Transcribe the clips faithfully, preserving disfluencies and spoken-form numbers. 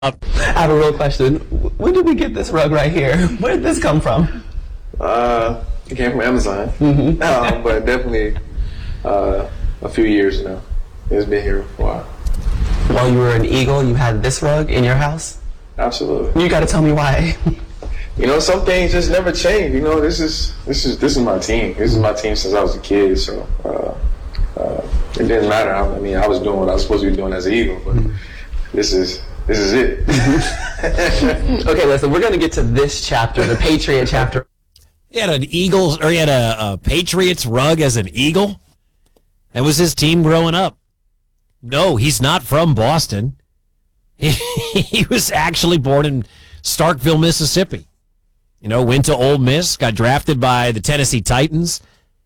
I have a real question. When did we get this rug right here? Where did this come from? Uh, it came from Amazon, Mm-hmm. um, but definitely uh, a few years now. It's been here for a while. While you were an Eagle, you had this rug in your house? Absolutely. You got to tell me why. You know, some things just never change. You know, this is this is this is my team. This is my team since I was a kid. So uh, uh, it didn't matter. I, I mean, I was doing what I was supposed to be doing as an Eagle, but mm-hmm. this is. This is it. Okay, listen, we're going to get to this chapter, the Patriot chapter. He had an Eagles, or he had a, a Patriots rug as an Eagle. That was his team growing up. No, he's not from Boston. He, he was actually born in Starkville, Mississippi. You know, went to Ole Miss, got drafted by the Tennessee Titans.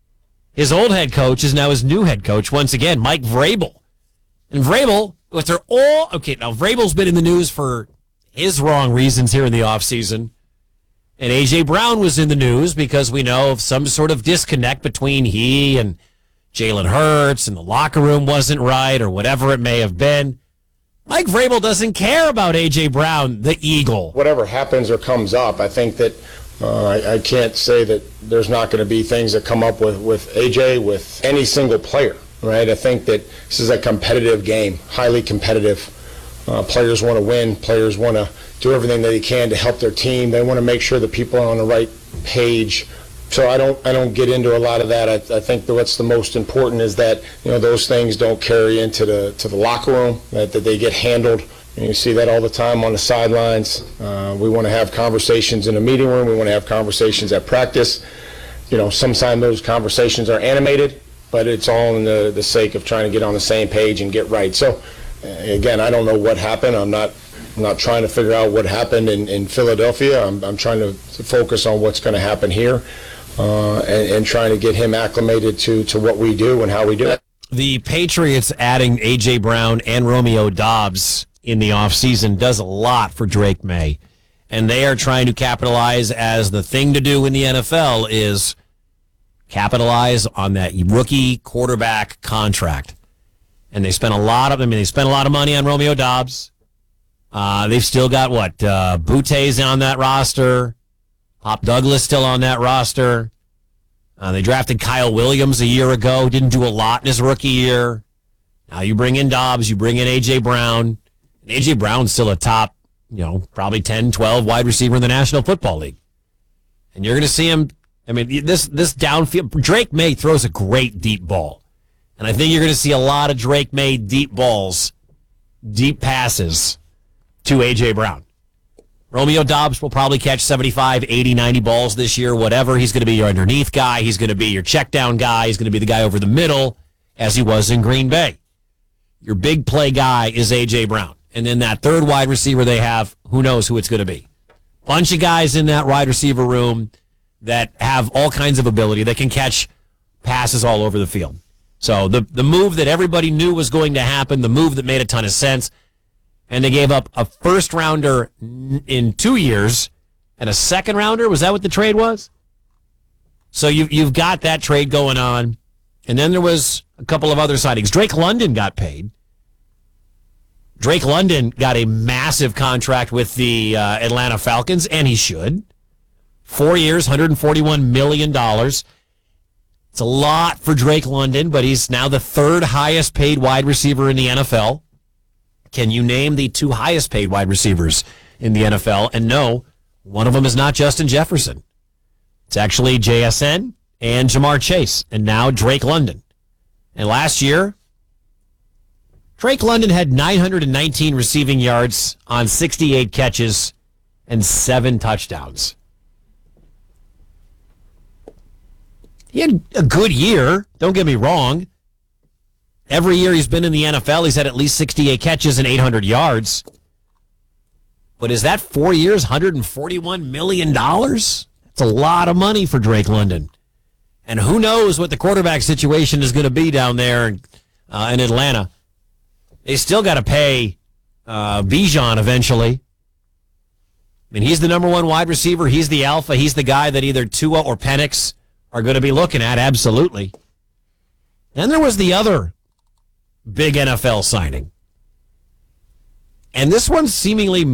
His old head coach is now his new head coach, once again, Mike Vrabel. And Vrabel, what they're all, okay, now Vrabel's been in the news for his wrong reasons here in the offseason. And A J. Brown was in the news because we know of some sort of disconnect between he and Jalen Hurts, and the locker room wasn't right, or whatever it may have been. Mike Vrabel doesn't care about A J. Brown, the Eagle. Whatever happens or comes up, I think that uh, I, I can't say that there's not going to be things that come up with, with A J, with any single player, right? I think that this is a competitive game, highly competitive. Uh, players want to win. Players want to do everything that they can to help their team. They want to make sure that people are on the right page. So I don't I don't get into a lot of that. I, I think that what's the most important is that, you know, those things don't carry into the to the locker room, that, that they get handled. And you see that all the time on the sidelines. Uh, we want to have conversations in the meeting room. We want to have conversations at practice. You know, sometimes those conversations are animated, but it's all in the, the sake of trying to get on the same page and get right. So, uh, again, I don't know what happened. I'm not I'm not trying to figure out what happened in, in Philadelphia. I'm, I'm trying to focus on what's going to happen here. Uh, and, and trying to get him acclimated to, to what we do and how we do it. The Patriots adding A J. Brown and Romeo Doubs in the offseason does a lot for Drake May. And they are trying to capitalize, as the thing to do in the N F L is capitalize on that rookie quarterback contract. And they spent a lot of, I mean, they spent a lot of money on Romeo Doubs. Uh, they've still got, what, uh, Boute's on that roster. Pop Douglas still on that roster. Uh, they drafted Kyle Williams a year ago. Didn't do a lot in his rookie year. Now you bring in Doubs. You bring in A J. Brown. And A J. Brown's still a top, you know, probably ten, twelve wide receiver in the National Football League. And you're going to see him. I mean, this this downfield. Drake May throws a great deep ball. And I think you're going to see a lot of Drake May deep balls, deep passes to A J. Brown. Romeo Doubs will probably catch seventy-five, eighty, ninety balls this year, whatever. He's going to be your underneath guy. He's going to be your check down guy. He's going to be the guy over the middle, as he was in Green Bay. Your big play guy is A J. Brown. And then that third wide receiver they have, who knows who it's going to be. Bunch of guys in that wide receiver room that have all kinds of ability, that can catch passes all over the field. So the, the move that everybody knew was going to happen, the move that made a ton of sense, and they gave up a first rounder in two years and a second rounder. Was that what the trade was? So you, you've got that trade going on. And then there was a couple of other sightings. Drake London got paid. Drake London got a massive contract with the uh, Atlanta Falcons, and he should. Four years, one hundred forty-one million dollars. It's a lot for Drake London, but he's now the third highest paid wide receiver in the N F L. Can you name the two highest paid wide receivers in the N F L? And no, one of them is not Justin Jefferson. It's actually J S N and Jamar Chase, and now Drake London. And last year, Drake London had nine hundred nineteen receiving yards on sixty-eight catches and seven touchdowns. He had a good year, don't get me wrong. Every year he's been in the N F L, he's had at least sixty-eight catches and eight hundred yards. But is that four years, one hundred forty-one million dollars? That's a lot of money for Drake London. And who knows what the quarterback situation is going to be down there in, uh, in Atlanta. They still got to pay uh, Bijan eventually. I mean, he's the number one wide receiver. He's the alpha. He's the guy that either Tua or Penix are going to be looking at, absolutely. Then there was the other big N F L signing. And this one's seemingly